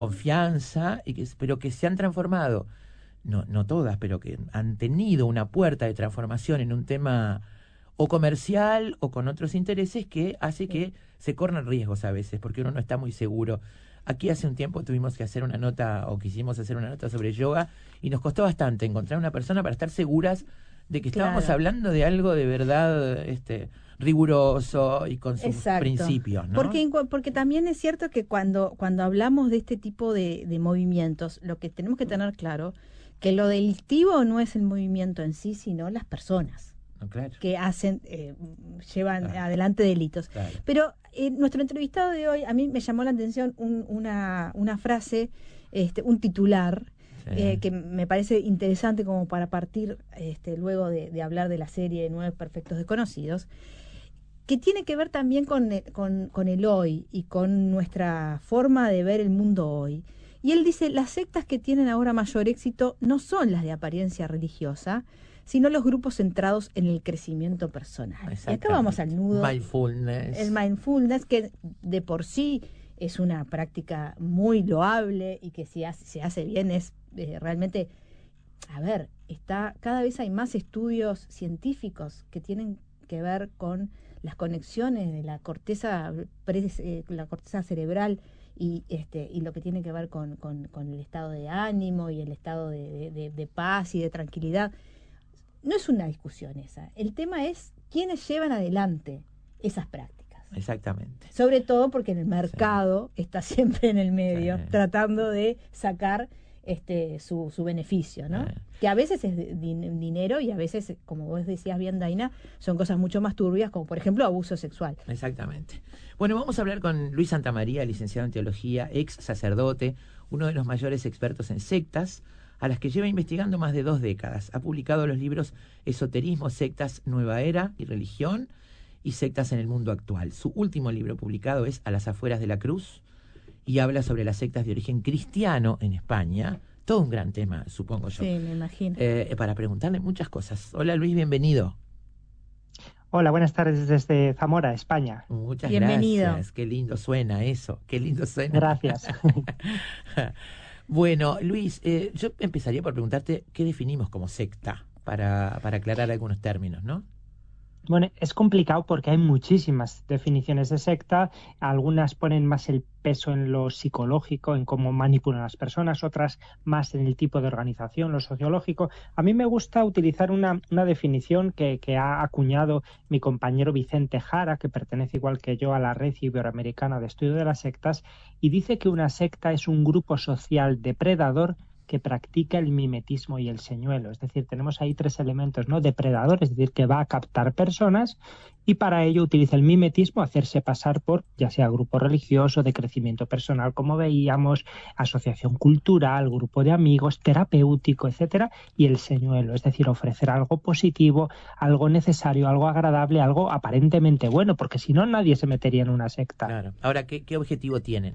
confianza, pero que se han transformado, no todas, pero que han tenido una puerta de transformación en un tema o comercial o con otros intereses que hace que se corran riesgos a veces, porque uno no está muy seguro. Aquí hace un tiempo tuvimos que hacer una nota, o quisimos hacer una nota sobre yoga, y nos costó bastante encontrar una persona para estar seguras de que estábamos hablando de algo de verdad riguroso y con sus principios, ¿no? Porque también es cierto que cuando hablamos de este tipo de movimientos, lo que tenemos que tener claro, que lo delictivo no es el movimiento en sí, sino las personas. Claro. Que llevan adelante delitos. Claro. Pero nuestro entrevistado de hoy, a mí me llamó la atención una frase, un titular, que me parece interesante como para partir luego de hablar de la serie de 9 Perfectos Desconocidos, que tiene que ver también con el hoy y con nuestra forma de ver el mundo hoy. Y él dice, las sectas que tienen ahora mayor éxito no son las de apariencia religiosa, sino los grupos centrados en el crecimiento personal. Y acá vamos al nudo. Mindfulness. El mindfulness, que de por sí es una práctica muy loable y que si se hace bien es realmente... cada vez hay más estudios científicos que tienen que ver con las conexiones de la corteza cerebral y lo que tiene que ver con el estado de ánimo y el estado de paz y de tranquilidad. No es una discusión esa. El tema es quiénes llevan adelante esas prácticas. Exactamente. Sobre todo porque el mercado está siempre en el medio, tratando de sacar su beneficio, ¿no? Que a veces es dinero y a veces, como vos decías bien, Daina, son cosas mucho más turbias, como por ejemplo abuso sexual. Exactamente. Bueno, vamos a hablar con Luis Santamaría, licenciado en teología, ex sacerdote, uno de los mayores expertos en sectas, a las que lleva investigando más de 2 décadas. Ha publicado los libros Esoterismo, sectas, nueva era y religión, y sectas en el mundo actual. Su último libro publicado es A las afueras de la cruz, y habla sobre las sectas de origen cristiano en España. Todo un gran tema, supongo yo. Sí, me imagino. Para preguntarle muchas cosas. Hola Luis, bienvenido. Hola, buenas tardes desde Zamora, España. Muchas Bienvenido. Gracias. Qué lindo suena eso. Qué lindo suena. Gracias. Bueno, Luis, yo empezaría por preguntarte qué definimos como secta, para aclarar algunos términos, ¿no? Bueno, es complicado porque hay muchísimas definiciones de secta. Algunas ponen más el peso en lo psicológico, en cómo manipulan a las personas, otras más en el tipo de organización, lo sociológico. A mí me gusta utilizar una definición que ha acuñado mi compañero Vicente Jara, que pertenece igual que yo a la Red Iberoamericana de Estudio de las Sectas, y dice que una secta es un grupo social depredador que practica el mimetismo y el señuelo. Es decir, tenemos ahí 3 elementos, ¿no? Depredador, es decir, que va a captar personas y para ello utiliza el mimetismo, hacerse pasar por, ya sea grupo religioso, de crecimiento personal, como veíamos, asociación cultural, grupo de amigos, terapéutico, etcétera, y el señuelo, es decir, ofrecer algo positivo, algo necesario, algo agradable, algo aparentemente bueno, porque si no, nadie se metería en una secta. Claro. Ahora, ¿qué objetivo tienen?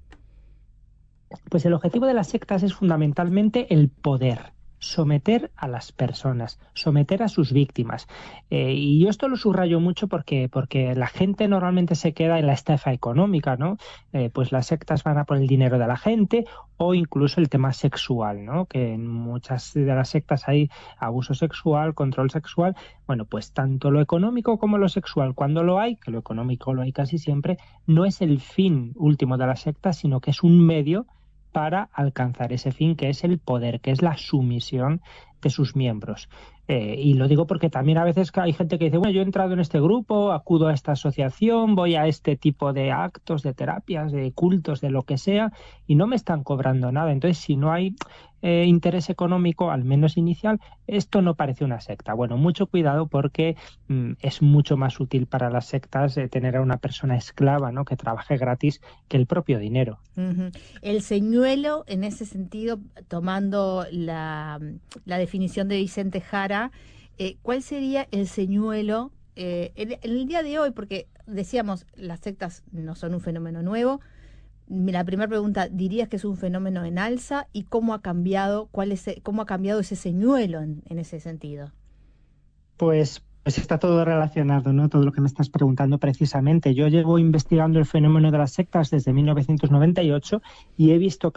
Pues el objetivo de las sectas es fundamentalmente el poder, someter a las personas, someter a sus víctimas. Y yo esto lo subrayo mucho porque la gente normalmente se queda en la estafa económica, ¿no? Pues las sectas van a por el dinero de la gente o incluso el tema sexual, ¿no? Que en muchas de las sectas hay abuso sexual, control sexual. Bueno, pues tanto lo económico como lo sexual, cuando lo hay, que lo económico lo hay casi siempre, no es el fin último de la secta, sino que es un medio para alcanzar ese fin, que es el poder, que es la sumisión de sus miembros. Y lo digo porque también a veces hay gente que dice, bueno, yo he entrado en este grupo, acudo a esta asociación, voy a este tipo de actos, de terapias, de cultos, de lo que sea, y no me están cobrando nada. Entonces, si no hay interés económico, al menos inicial, esto no parece una secta. Bueno, mucho cuidado porque es mucho más útil para las sectas tener a una persona esclava, ¿no?, que trabaje gratis, que el propio dinero. Uh-huh. El señuelo, en ese sentido, tomando la definición de Vicente Jara, ¿cuál sería el señuelo en el día de hoy? Porque decíamos, las sectas no son un fenómeno nuevo. La primera pregunta, ¿dirías que es un fenómeno en alza? ¿Y cómo ha cambiado, cómo ha cambiado ese señuelo en ese sentido? Pues está todo relacionado, ¿no? Todo lo que me estás preguntando precisamente. Yo llevo investigando el fenómeno de las sectas desde 1998 y he visto